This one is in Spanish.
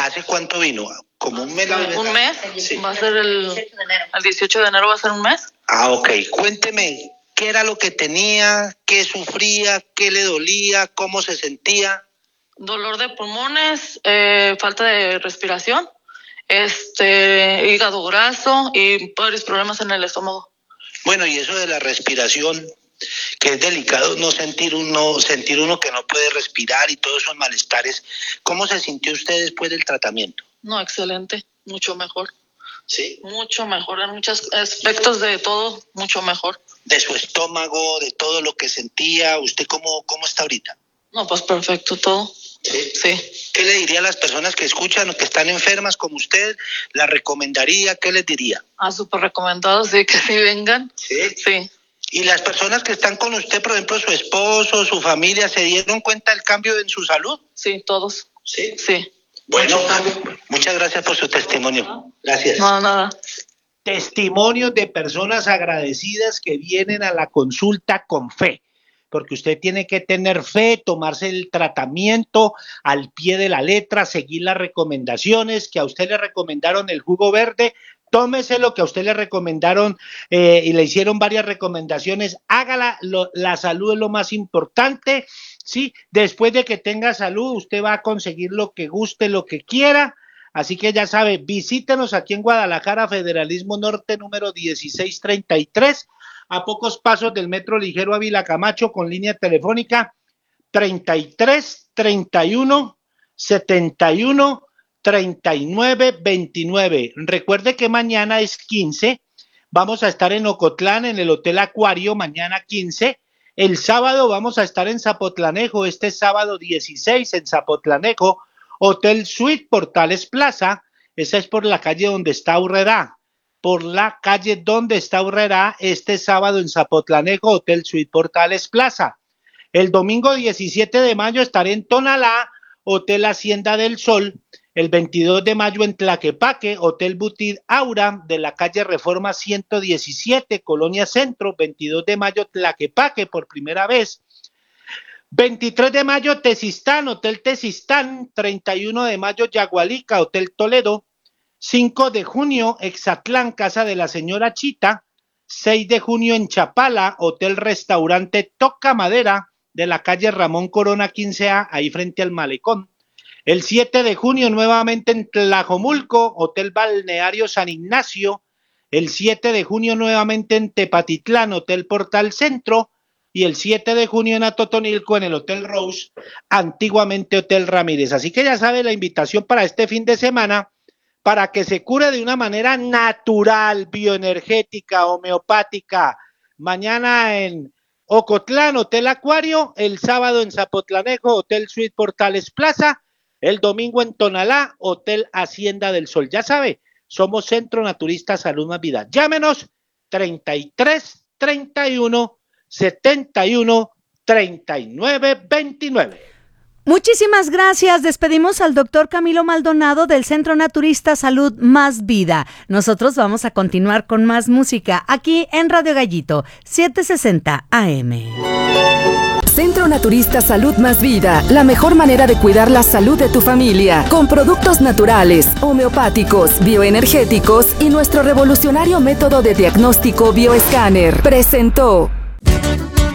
¿Hace cuánto vino? ¿Como un mes? Un mes, sí. Va a ser el 18 de enero va a ser un mes. Ok. Cuénteme, ¿qué era lo que tenía? ¿Qué sufría? ¿Qué le dolía? ¿Cómo se sentía? Dolor de pulmones, falta de respiración, hígado graso y varios problemas en el estómago. Bueno, y eso de la respiración, que es delicado no sentir uno que no puede respirar y todos esos malestares. ¿Cómo se sintió usted después del tratamiento? No, excelente, mucho mejor. ¿Sí? Mucho mejor, en muchos aspectos de todo, mucho mejor. De su estómago, de todo lo que sentía, ¿usted cómo está ahorita? No, pues perfecto, todo. ¿Sí? Sí. ¿Qué le diría a las personas que escuchan o que están enfermas como usted? ¿La recomendaría? ¿Qué les diría? Súper recomendado, sí, que sí vengan. ¿Sí? Sí. ¿Y las personas que están con usted, por ejemplo, su esposo, su familia, se dieron cuenta del cambio en su salud? Sí, todos. ¿Sí? Sí. Bueno, muchas gracias por su testimonio. Gracias. No, nada. Testimonios de personas agradecidas que vienen a la consulta con fe, porque usted tiene que tener fe, tomarse el tratamiento al pie de la letra, seguir las recomendaciones, que a usted le recomendaron el jugo verde, tómese lo que a usted le recomendaron y le hicieron varias recomendaciones, hágala, la salud es lo más importante, ¿sí? Después de que tenga salud, usted va a conseguir lo que guste, lo que quiera. Así que ya sabe, visítenos aquí en Guadalajara, Federalismo Norte, número 1633, a pocos pasos del Metro Ligero Ávila Camacho, con línea telefónica 33 31 71 39 29. Recuerde que mañana es 15, vamos a estar en Ocotlán, en el Hotel Acuario, mañana 15. El sábado vamos a estar en Zapotlanejo, este sábado 16 en Zapotlanejo, Hotel Suite Portales Plaza, esa es por la calle donde está Urrera, este sábado en Zapotlanejo, Hotel Suite Portales Plaza. El domingo 17 de mayo estaré en Tonalá, Hotel Hacienda del Sol. El 22 de mayo en Tlaquepaque, Hotel Boutique Aura, de la calle Reforma 117, Colonia Centro. 22 de mayo Tlaquepaque, por primera vez. 23 de mayo Tezistán, Hotel Tezistán. 31 de mayo Yagualica, Hotel Toledo. 5 de junio Exatlán, Casa de la Señora Chita. 6 de junio en Chapala, Hotel Restaurante Toca Madera, de la calle Ramón Corona 15A, ahí frente al malecón. El 7 de junio nuevamente en Tlajomulco, Hotel Balneario San Ignacio. El 7 de junio nuevamente en Tepatitlán, Hotel Portal Centro. Y el 7 de junio en Atotonilco, en el Hotel Rose, antiguamente Hotel Ramírez. Así que ya sabe la invitación para este fin de semana, para que se cure de una manera natural, bioenergética, homeopática. Mañana en Ocotlán, Hotel Acuario. El sábado en Zapotlanejo, Hotel Suite Portales Plaza. El domingo en Tonalá, Hotel Hacienda del Sol. Ya sabe, somos Centro Naturista Salud Más Vida. Llámenos 33 31 71 39 29. Muchísimas gracias. Despedimos al doctor Camilo Maldonado del Centro Naturista Salud Más Vida. Nosotros vamos a continuar con más música aquí en Radio Gallito 760 AM. Centro Naturista Salud Más Vida, la mejor manera de cuidar la salud de tu familia, con productos naturales, homeopáticos, bioenergéticos y nuestro revolucionario método de diagnóstico bioescáner. Presentó